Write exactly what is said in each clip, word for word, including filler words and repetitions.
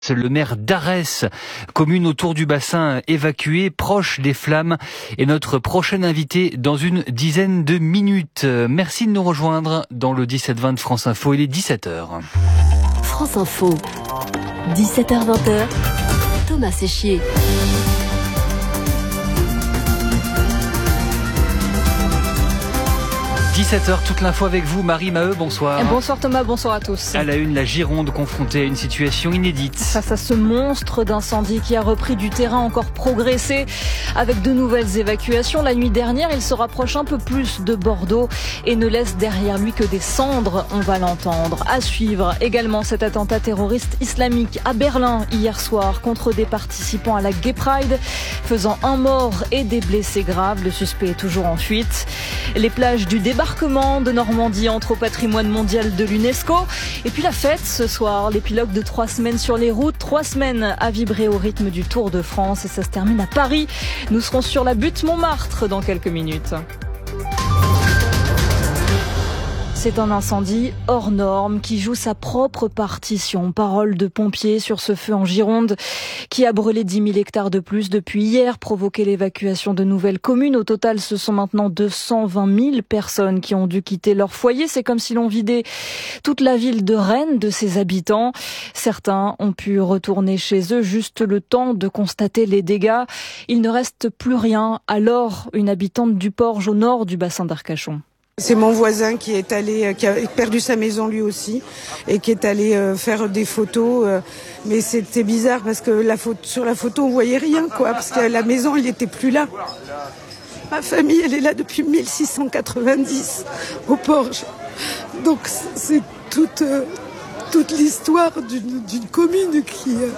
Le maire d'Arès, commune autour du bassin évacuée, proche des flammes, est notre prochain invité dans une dizaine de minutes. Merci de nous rejoindre dans le dix-sept vingt de France Info. Il est dix-sept heures. France Info, dix-sept heures vingt, Thomas Séchier. dix-sept heures, toute l'info avec vous, Marie Maheu, bonsoir. Bonsoir Thomas, bonsoir à tous. À la une, la Gironde confrontée à une situation inédite. Face à ce monstre d'incendie qui a repris du terrain, encore progressé, avec de nouvelles évacuations. La nuit dernière, il se rapproche un peu plus de Bordeaux et ne laisse derrière lui que des cendres, on va l'entendre. À suivre également cet attentat terroriste islamique à Berlin hier soir contre des participants à la Gay Pride, faisant un mort et des blessés graves. Le suspect est toujours en fuite. Les plages du débarquement de Normandie entrent au patrimoine mondial de l'UNESCO. Et puis la fête ce soir, l'épilogue de trois semaines sur les routes, trois semaines à vibrer au rythme du Tour de France. Et ça se termine à Paris. Nous serons sur la butte Montmartre dans quelques minutes. C'est un incendie hors norme qui joue sa propre partition. Parole de pompiers sur ce feu en Gironde qui a brûlé dix mille hectares de plus depuis hier, provoqué l'évacuation de nouvelles communes. Au total, ce sont maintenant deux cent vingt mille personnes qui ont dû quitter leur foyer. C'est comme si l'on vidait toute la ville de Rennes de ses habitants. Certains ont pu retourner chez eux juste le temps de constater les dégâts. Il ne reste plus rien. Alors, une habitante du Porge au nord du bassin d'Arcachon. C'est mon voisin qui est allé, qui a perdu sa maison lui aussi, et qui est allé euh, faire des photos. Euh, mais c'était bizarre parce que la photo, sur la photo on voyait rien, quoi, parce que la maison elle n'était plus là. Ma famille elle est là depuis mille six cent quatre-vingt-dix au Porge. Donc c'est toute euh, toute l'histoire d'une, d'une commune qui. Euh...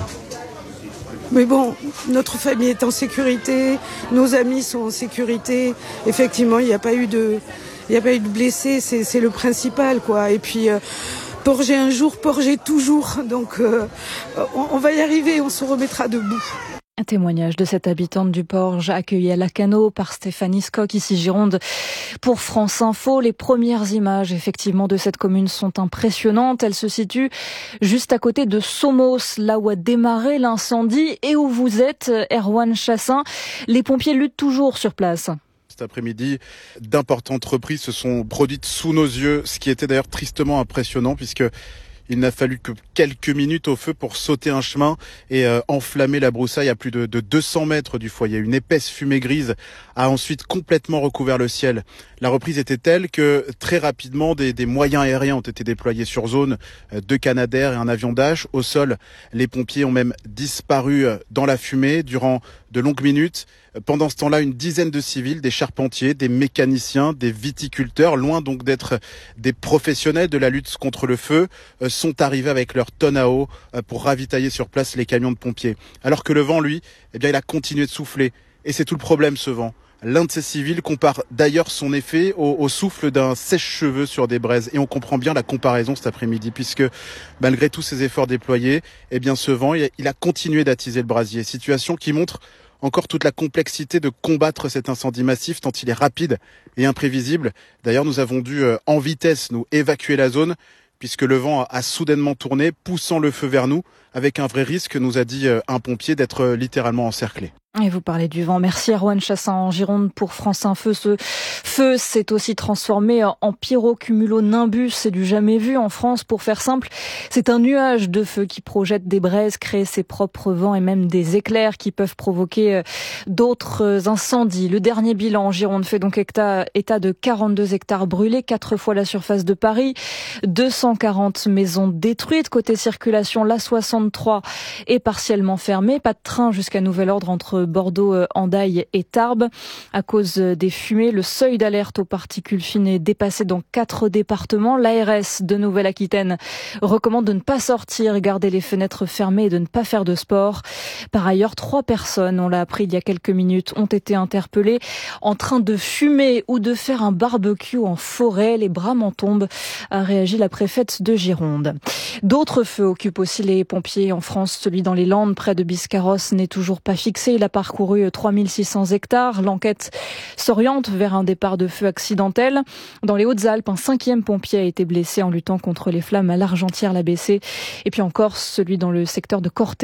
Mais bon, notre famille est en sécurité, nos amis sont en sécurité. Effectivement, il n'y a pas eu de Il n'y a pas eu de blessés, c'est, c'est le principal, quoi. Et puis, euh, porger un jour, porger toujours. Donc, euh, on, on va y arriver, on se remettra debout. Un témoignage de cette habitante du Porge accueillie à Lacanau par Stéphanie Scocq, ici Gironde, pour France Info. Les premières images, effectivement, de cette commune sont impressionnantes. Elle se situe juste à côté de Somos, là où a démarré l'incendie et où vous êtes, Erwan Chassin. Les pompiers luttent toujours sur place. Cet après-midi, d'importantes reprises se sont produites sous nos yeux, ce qui était d'ailleurs tristement impressionnant puisque il n'a fallu que quelques minutes au feu pour sauter un chemin et euh, enflammer la broussaille à plus de, de deux cents mètres du foyer. Une épaisse fumée grise a ensuite complètement recouvert le ciel. La reprise était telle que très rapidement des, des moyens aériens ont été déployés sur zone, euh, deux Canadair et un avion Dash. Au sol, les pompiers ont même disparu dans la fumée durant de longues minutes. Pendant ce temps-là, une dizaine de civils, des charpentiers, des mécaniciens, des viticulteurs, loin donc d'être des professionnels de la lutte contre le feu, sont arrivés avec leurs tonnes à eau pour ravitailler sur place les camions de pompiers. Alors que le vent, lui, eh bien, il a continué de souffler. Et c'est tout le problème, ce vent. L'un de ces civils compare d'ailleurs son effet au, au souffle d'un sèche-cheveux sur des braises. Et on comprend bien la comparaison cet après-midi, puisque malgré tous ces efforts déployés, eh bien, ce vent, il a continué d'attiser le brasier. Situation qui montre encore toute la complexité de combattre cet incendie massif tant il est rapide et imprévisible. D'ailleurs, nous avons dû euh, en vitesse nous évacuer la zone puisque le vent a, a soudainement tourné, poussant le feu vers nous avec un vrai risque, nous a dit euh, un pompier, d'être euh, littéralement encerclé. Et vous parlez du vent. Merci Erwan Chassin en Gironde pour France Info. Ce feu s'est aussi transformé en pyrocumulonimbus. C'est du jamais vu en France. Pour faire simple, c'est un nuage de feu qui projette des braises, crée ses propres vents et même des éclairs qui peuvent provoquer d'autres incendies. Le dernier bilan en Gironde fait donc état de quarante-deux hectares brûlés, quatre fois la surface de Paris, deux cent quarante maisons détruites. Côté circulation, l'A soixante-trois est partiellement fermée. Pas de train jusqu'à nouvel ordre entre Bordeaux, Hendaye et Tarbes. À cause des fumées, le seuil d'alerte aux particules fines est dépassé dans quatre départements. L'A R S de Nouvelle-Aquitaine recommande de ne pas sortir, garder les fenêtres fermées et de ne pas faire de sport. Par ailleurs, trois personnes, on l'a appris il y a quelques minutes, ont été interpellées en train de fumer ou de faire un barbecue en forêt. Les bras m'en tombent, a réagi la préfète de Gironde. D'autres feux occupent aussi les pompiers en France. Celui dans les Landes, près de Biscarrosse, n'est toujours pas fixé. Il a parcouru trois mille six cents hectares. L'enquête s'oriente vers un départ de feu accidentel. Dans les Hautes-Alpes, un cinquième pompier a été blessé en luttant contre les flammes à l'Argentière-la-Bessée. Et puis en Corse, celui dans le secteur de Corté